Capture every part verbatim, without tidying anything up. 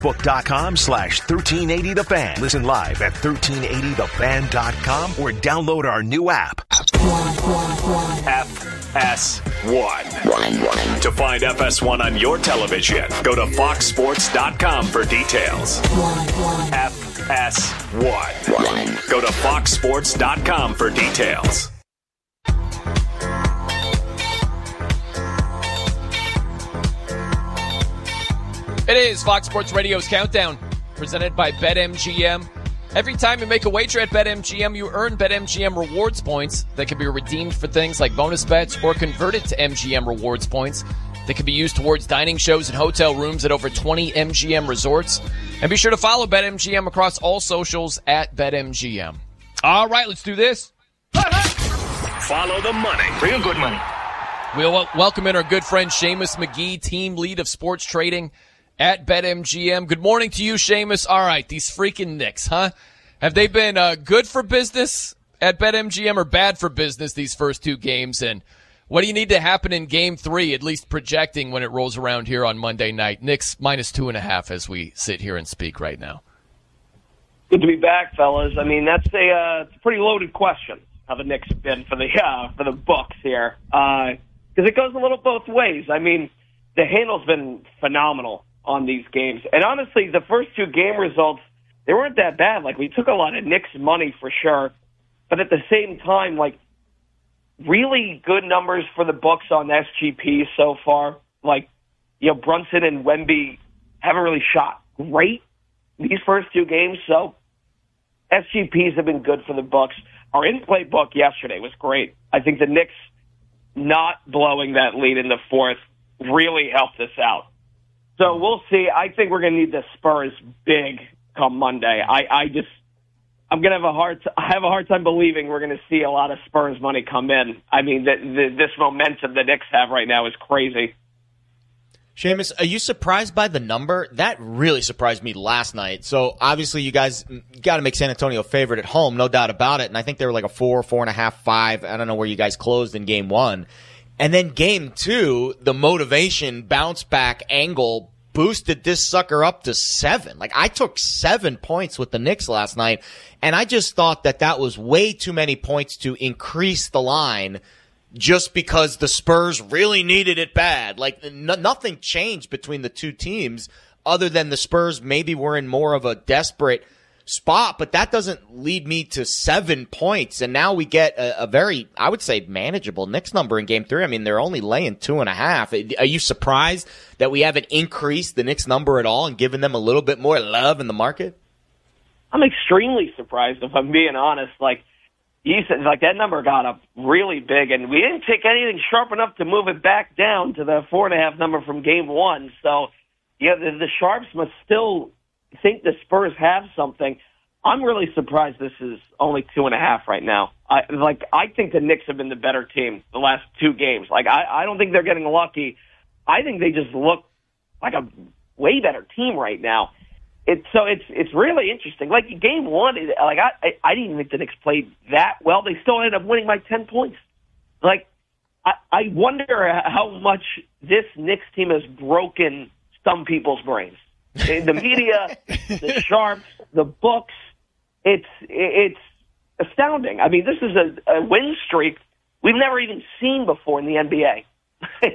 Facebook.com slash 1380 The Fan. Listen live at thirteen eighty the fan dot com or download our new app. F S one. To find F S one on your television, go to fox sports dot com for details. F S one. Go to fox sports dot com for details. It is Fox Sports Radio's Countdown, presented by BetMGM. Every time you make a wager at BetMGM, you earn BetMGM rewards points that can be redeemed for things like bonus bets or converted to M G M rewards points that can be used towards dining shows and hotel rooms at over twenty M G M resorts. And be sure to follow BetMGM across all socials at BetMGM. All right, let's do this. Follow the money. Real good money. We'll wel- welcome in our good friend Seamus McGee, team lead of sports trading at BetMGM. Good morning to you, Seamus. All right, these freaking Knicks, huh? Have they been uh, good for business at BetMGM or bad for business these first two games? And what do you need to happen in game three, at least projecting when it rolls around here on Monday night? Knicks minus two and a half as we sit here and speak right now. Good to be back, fellas. I mean, that's a, uh, it's a pretty loaded question, how the Knicks have been for the, uh, for the Bucks here. Because uh, it goes a little both ways. I mean, the handle's been phenomenal on these games. And honestly, the first two game results, they weren't that bad. Like, we took a lot of Knicks money for sure. But at the same time, like, really good numbers for the Bucks on S G P so far. Like, you know, Brunson and Wemby haven't really shot great these first two games. So S G Ps have been good for the Bucks. Our in-play book yesterday was great. I think the Knicks not blowing that lead in the fourth really helped us out. So we'll see. I think we're going to need the Spurs big come Monday. I, I just, I'm going to have a hard, t- I have a hard time believing we're going to see a lot of Spurs money come in. I mean, the, the, this momentum the Knicks have right now is crazy. Seamus, are you surprised by the number? That really surprised me last night. So obviously you guys got to make San Antonio a favorite at home, no doubt about it. And I think they were like a four, four and a half, five. I don't know where you guys closed in game one. And then game two, the motivation bounce back angle boosted this sucker up to seven. Like, I took seven points with the Knicks last night, and I just thought that that was way too many points to increase the line just because the Spurs really needed it bad. Like, n- nothing changed between the two teams other than the Spurs maybe were in more of a desperate spot, but that doesn't lead me to seven points. And now we get a, a very, I would say, manageable Knicks number in game three. I mean, they're only laying two and a half. Are you surprised that we haven't increased the Knicks number at all and given them a little bit more love in the market? I'm extremely surprised, if I'm being honest. Like, you said, like, that number got up really big, and we didn't take anything sharp enough to move it back down to the four and a half number from game one. So, yeah, the, the Sharps must still think the Spurs have something. I'm really surprised this is only two and a half right now. I like. I think the Knicks have been the better team the last two games. Like, I, I don't think they're getting lucky. I think they just look like a way better team right now. It's so it's it's really interesting. Like, game one, like I I, I didn't even think the Knicks played that well. They still ended up winning by ten points. Like, I, I wonder how much this Knicks team has broken some people's brains. The media, the Sharps, the books, it's it's astounding. I mean, this is a, a win streak we've never even seen before in the N B A.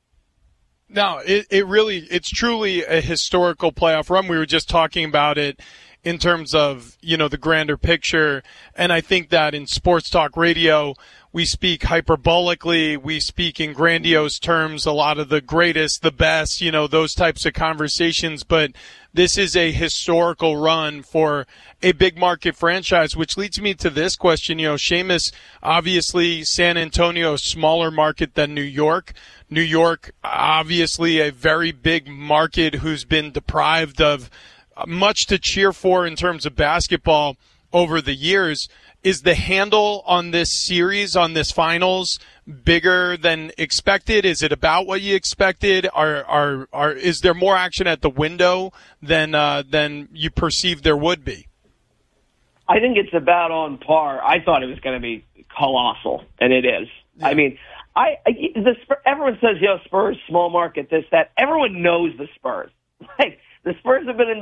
No, it, it really, it's truly a historical playoff run. We were just talking about it in terms of, you know, the grander picture. And I think that in sports talk radio, we speak hyperbolically, we speak in grandiose terms, a lot of the greatest, the best, you know, those types of conversations. But this is a historical run for a big market franchise, which leads me to this question. You know, Seamus, obviously San Antonio, a smaller market than New York. New York, obviously a very big market who's been deprived of much to cheer for in terms of basketball over the years. Is the handle on this series, on this finals, bigger than expected? Is it about what you expected? Are are are is there more action at the window than uh, than you perceived there would be? I think it's about on par. I thought it was going to be colossal, and it is. Yeah. I mean, I, I the everyone says, you know, Spurs, small market, this, that. Everyone knows the Spurs. Like, the Spurs have been in